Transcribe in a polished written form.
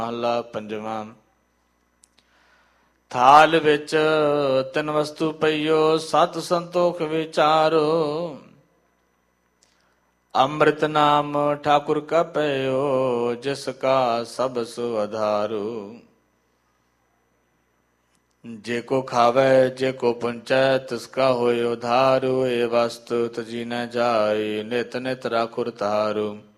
ਮਹਲਾ ਪੰਜਵਾਂ। ਥਾਲ ਵਿੱਚ ਤਿੰਨ ਵਸਤੂ ਪਈਓ, ਸਤ ਸੰਤੋਖ ਵਿਚਾਰੋ। ਅੰਮ੍ਰਿਤ ਨਾਮ ਠਾਕੁਰ ਕਾ ਪਇਓ, ਜਿਸ ਕਾ ਸਭ ਸੁ ਆਧਾਰੂ। ਜੇ ਕੋ ਖਾਵੈ ਜੇ ਕੋ ਪੁੰਚੈ, ਤਿਸ ਕਾ ਹੋਇ ਉਧਾਰੂ। ਇਹ ਵਸਤੂ ਤਜੀ ਨ ਜਾਈ, ਨਿਤ ਨਿਤ ਰਾਖੁਰ ਤਾਰੂ।